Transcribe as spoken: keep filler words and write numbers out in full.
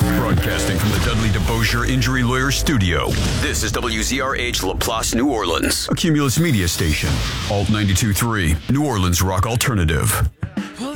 Broadcasting from the Dudley DeBosier Injury Lawyer Studio, this is W Z R H LaPlace, New Orleans, a Cumulus media station. Alt ninety-two point three, New Orleans Rock Alternative.